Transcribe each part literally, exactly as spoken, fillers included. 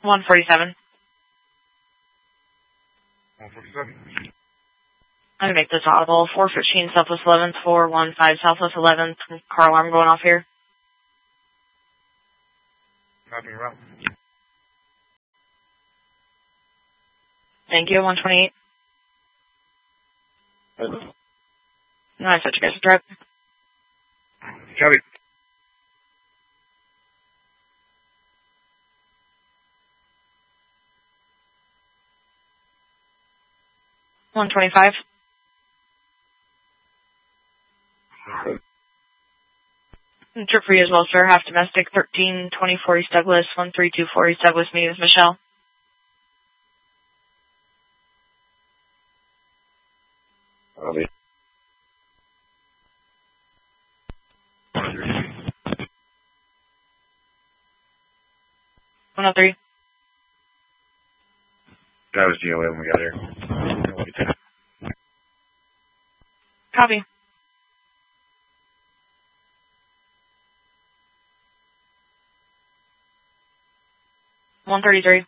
one forty-seven. one forty-seven. I'm going to make this audible. four fifteen Southwest eleventh, four one five Southwest eleventh. Car alarm going off here. Copy, route. Thank you, one twenty-eight. Hello. No, I said you guys drive. Copy. one twenty-five. Trip for you as well, sir. Half domestic, thirteen twenty-four East Douglas, one three two four East Douglas. Meeting with Michelle. Copy. one oh three. That was G O when we got here. Copy. one thirty-three.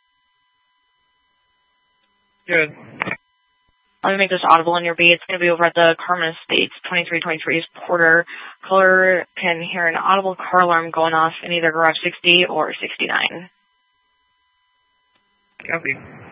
Good. Let me make this audible in your B. It's going to be over at the Carmen Estates, twenty-three twenty-three East Porter. Caller can hear an audible car alarm going off in either garage sixty or sixty-nine. Copy.